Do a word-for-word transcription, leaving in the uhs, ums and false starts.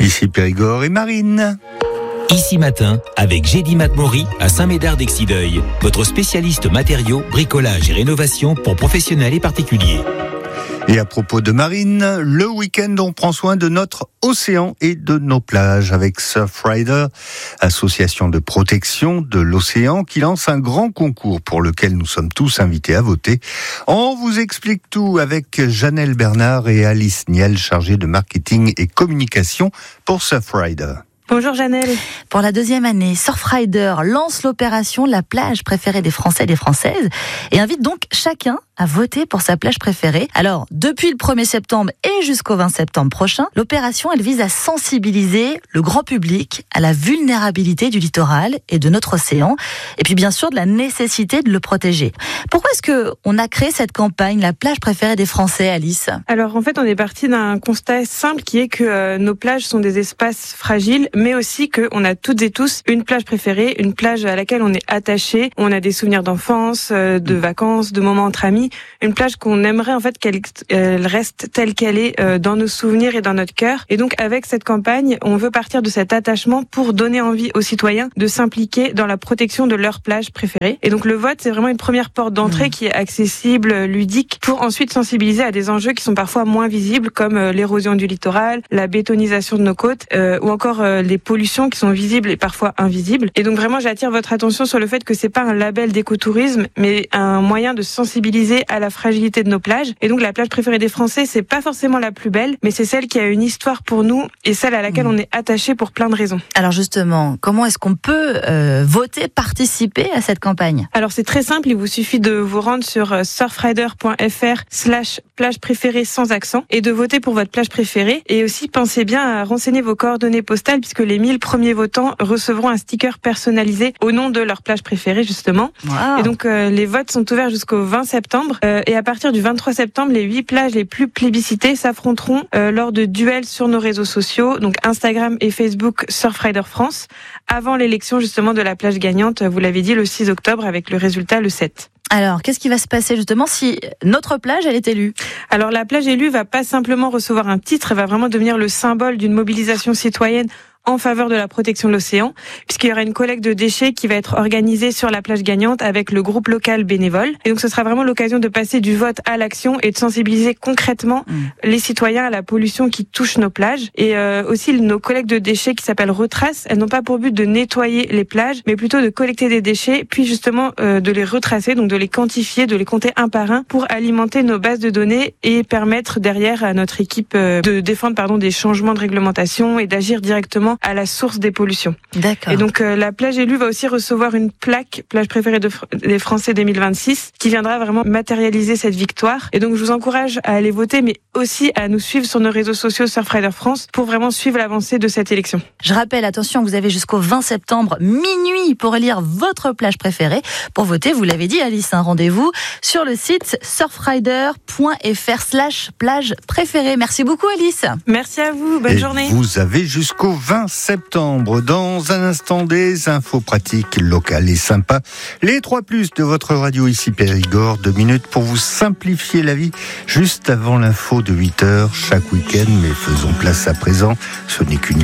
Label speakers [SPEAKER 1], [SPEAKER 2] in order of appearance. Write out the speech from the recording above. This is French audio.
[SPEAKER 1] Ici Périgord et Marine.
[SPEAKER 2] Ici Matin, avec Gédy Matmori à Saint-Médard-d'Exideuil, votre spécialiste matériaux, bricolage et rénovation pour professionnels et particuliers.
[SPEAKER 1] Et à propos de Marine, le week-end on prend soin de notre océan et de nos plages avec Surfrider, association de protection de l'océan qui lance un grand concours pour lequel nous sommes tous invités à voter. On vous explique tout avec Janelle Bernard et Alice Niel, chargées de marketing et communication pour Surfrider.
[SPEAKER 3] Bonjour Janelle.
[SPEAKER 4] Pour la deuxième année, Surfrider lance l'opération La plage préférée des Français et des Françaises et invite donc chacun à voter pour sa plage préférée. Alors, depuis le premier septembre et jusqu'au vingt septembre prochain, l'opération, elle vise à sensibiliser le grand public à la vulnérabilité du littoral et de notre océan, et puis bien sûr de la nécessité de le protéger. Pourquoi est-ce que on a créé cette campagne, La plage préférée des Français, Alice ?
[SPEAKER 3] Alors en fait, on est parti d'un constat simple qui est que euh, nos plages sont des espaces fragiles, mais aussi qu'on a toutes et tous une plage préférée, une plage à laquelle on est attaché. On a des souvenirs d'enfance, euh, de vacances, de moments entre amis. Une plage qu'on aimerait en fait qu'elle elle reste telle qu'elle est euh, dans nos souvenirs et dans notre cœur. Et donc avec cette campagne, on veut partir de cet attachement pour donner envie aux citoyens de s'impliquer dans la protection de leur plage préférée. Et donc le vote, c'est vraiment une première porte d'entrée mmh. qui est accessible, ludique, pour ensuite sensibiliser à des enjeux qui sont parfois moins visibles, comme euh, l'érosion du littoral, la bétonisation de nos côtes, euh, ou encore euh, les pollutions qui sont visibles et parfois invisibles. Et donc vraiment, j'attire votre attention sur le fait que c'est pas un label d'écotourisme, mais un moyen de sensibiliser à la fragilité de nos plages. Et donc la plage préférée des Français, c'est pas forcément la plus belle, mais c'est celle qui a une histoire pour nous et celle à laquelle mmh. on est attaché pour plein de raisons.
[SPEAKER 4] Alors justement, comment est-ce qu'on peut euh, voter, participer à cette campagne ?
[SPEAKER 3] Alors c'est très simple, il vous suffit de vous rendre sur surfrider.fr slash plage préférée sans accent et de voter pour votre plage préférée. Et aussi pensez bien à renseigner vos coordonnées postales puisque les mille premiers votants recevront un sticker personnalisé au nom de leur plage préférée justement.
[SPEAKER 4] Wow.
[SPEAKER 3] Et donc euh, les votes sont ouverts jusqu'au vingt septembre. Euh, et à partir du vingt-trois septembre, les huit plages les plus plébiscitées s'affronteront euh, lors de duels sur nos réseaux sociaux, donc Instagram et Facebook Surfrider France, avant l'élection justement de la plage gagnante, vous l'avez dit, le six octobre, avec le résultat le sept.
[SPEAKER 4] Alors, qu'est-ce qui va se passer justement si notre plage, elle est élue ?
[SPEAKER 3] Alors, la plage élue va pas simplement recevoir un titre, elle va vraiment devenir le symbole d'une mobilisation citoyenne en faveur de la protection de l'océan, puisqu'il y aura une collecte de déchets qui va être organisée sur la plage gagnante avec le groupe local bénévole. Et donc ce sera vraiment l'occasion de passer du vote à l'action et de sensibiliser concrètement mmh. les citoyens à la pollution qui touche nos plages. Et euh, aussi nos collectes de déchets qui s'appellent Retrace, elles n'ont pas pour but de nettoyer les plages, mais plutôt de collecter des déchets, puis justement euh, de les retracer, donc de les quantifier, de les compter un par un pour alimenter nos bases de données et permettre derrière à notre équipe euh, de défendre pardon des changements de réglementation et d'agir directement à la source des pollutions.
[SPEAKER 4] D'accord.
[SPEAKER 3] Et donc euh, la plage élue va aussi recevoir une plaque plage préférée de fr- des Français deux mille vingt-six qui viendra vraiment matérialiser cette victoire. Et donc je vous encourage à aller voter, mais aussi à nous suivre sur nos réseaux sociaux Surfrider France pour vraiment suivre l'avancée de cette élection.
[SPEAKER 4] Je rappelle, attention, vous avez jusqu'au vingt septembre minuit pour élire votre plage préférée. Pour voter, vous l'avez dit Alice, un rendez-vous sur le site surfrider.fr slash plage préférée. Merci beaucoup Alice.
[SPEAKER 3] Merci à vous, bonne
[SPEAKER 1] Et
[SPEAKER 3] journée.
[SPEAKER 1] Vous avez jusqu'au vingt septembre. Dans un instant, des infos pratiques locales et sympas. Les trois plus de votre radio ici Périgord. Deux minutes pour vous simplifier la vie juste avant l'info de huit heures chaque week-end. Mais faisons place à présent. Ce n'est qu'une